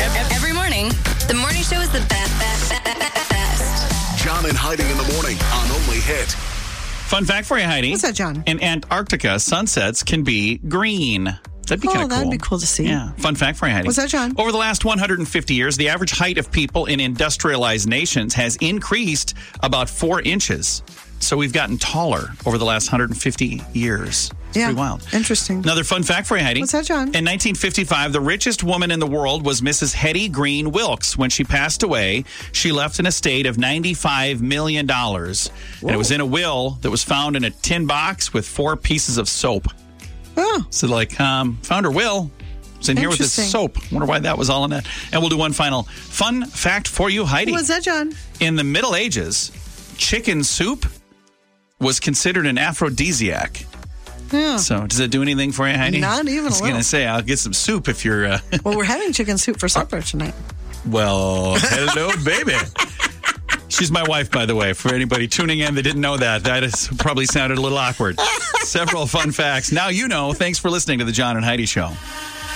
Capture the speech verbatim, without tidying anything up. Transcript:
Every morning, the morning show is the best, best, best, best. John and Heidi in the morning on Only Hit. Fun fact for you, Heidi. What's that, John? In Antarctica, sunsets can be green. That'd be Oh, kind of cool. that'd be cool to see. Yeah. Fun fact for you, Heidi. What's that, John? Over the last one hundred fifty years, the average height of people in industrialized nations has increased about four inches. So we've gotten taller over the last one hundred fifty years. It's Yeah. pretty wild. Interesting. Another fun fact for you, Heidi. What's that, John? In nineteen fifty-five, the richest woman in the world was Missus Hetty Green Wilkes. When she passed away, she left an estate of ninety-five million dollars. And it was in a will that was found in a tin box with four pieces of soap. Oh, So, like, um, found her will. It's in here with this Interesting. soap. Wonder why that was all in that. And we'll do one final fun fact for you, Heidi. what's that, John? In the Middle Ages, chicken soup was considered an aphrodisiac. Yeah. So, does that do anything for you, Heidi? Not even I was a going little. to say, I'll get some soup if you're. Uh, Well, we're having chicken soup for supper tonight. well, hello, baby. She's my wife, by the way, for anybody tuning in that didn't know that. That has probably sounded a little awkward. Several fun facts. Now you know. Thanks for listening to the John and Heidi Show.